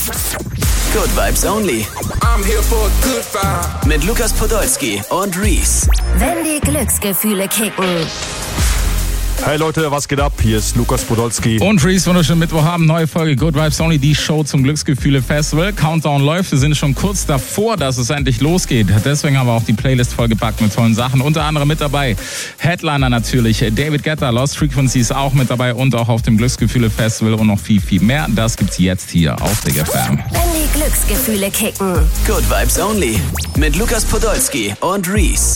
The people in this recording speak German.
Good Vibes Only. I'm here for a good vibe. Mit Lukas Podolski und Reese. Wenn die Glücksgefühle kicken. Hey Leute, was geht ab? Hier ist Lukas Podolski. Und Reese, wunderschönen Mittwoch haben. Neue Folge Good Vibes Only, die Show zum Glücksgefühle Festival. Countdown läuft. Wir sind schon kurz davor, dass es endlich losgeht. Deswegen haben wir auch die Playlist vollgepackt mit tollen Sachen. Unter anderem mit dabei Headliner natürlich. David Guetta, Lost Frequencies auch mit dabei und auch auf dem Glücksgefühle Festival und noch viel, viel mehr. Das gibt's jetzt hier auf Big FM. Wenn die Glücksgefühle kicken. Good Vibes Only. Mit Lukas Podolski und Reese.